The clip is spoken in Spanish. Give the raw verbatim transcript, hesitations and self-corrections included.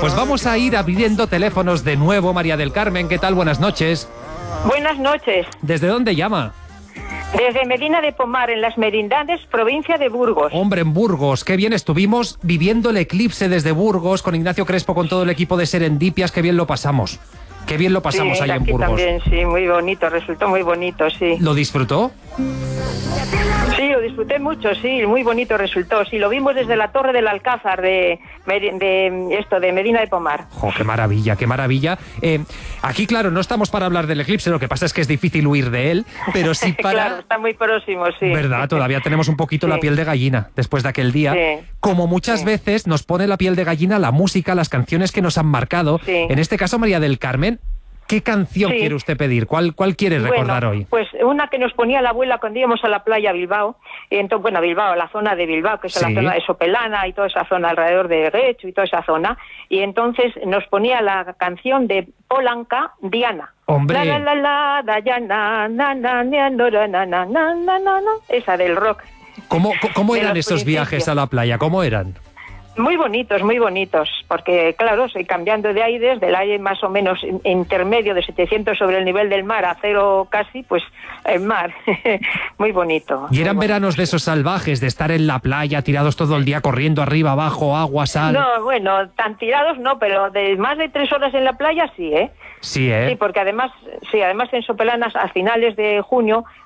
pues vamos a ir abriendo teléfonos de nuevo. María del Carmen, ¿qué tal? Buenas noches. Buenas noches. ¿Desde dónde llama? Desde Medina de Pomar, en las Merindades, provincia de Burgos. Hombre, en Burgos, qué bien estuvimos viviendo el eclipse desde Burgos con Ignacio Crespo, con todo el equipo de Serendipias, qué bien lo pasamos. Qué bien lo pasamos sí, ahí en aquí Burgos. También, sí, muy bonito, resultó muy bonito, sí. ¿Lo disfrutó? Sí, lo disfruté mucho, sí, muy bonito resultó. Sí, lo vimos desde la Torre del Alcázar de, de esto, de Medina de Pomar. ¡Jo, qué maravilla, qué maravilla! Eh, aquí, claro, no estamos para hablar del eclipse, lo que pasa es que es difícil huir de él, pero sí para... Claro, está muy próximo, sí. ¿Verdad? Todavía tenemos un poquito sí. la piel de gallina después de aquel día. Sí. Como muchas sí. veces nos pone la piel de gallina la música, las canciones que nos han marcado. Sí. En este caso, María del Carmen, ¿qué canción sí. quiere usted pedir? ¿Cuál, cuál quiere recordar bueno, hoy? Pues una que nos ponía la abuela cuando íbamos a la playa Bilbao, y entonces, bueno, Bilbao, la zona de Bilbao, que es sí. la zona de Sopelana y toda esa zona alrededor de Guecho y toda esa zona, y entonces nos ponía la canción de Polanca, Diana. ¡Hombre! La, la, la, la, Diana, na, na, na, na, na, na, na, na, na, na, esa del rock. ¿Cómo, cómo eran de esos viajes a la playa? ¿Cómo eran? Muy bonitos, muy bonitos, porque claro, soy cambiando de aires, del aire más o menos intermedio de setecientos sobre el nivel del mar a cero casi, pues el mar, muy bonito. ¿Y eran muy veranos bonito, de esos salvajes, de estar en la playa, tirados todo el día, corriendo arriba, abajo, agua, sal? No, bueno, tan tirados no, pero de más de tres horas en la playa sí, ¿eh? Sí, ¿eh? Sí, porque además, sí, además en Sopelanas a finales de junio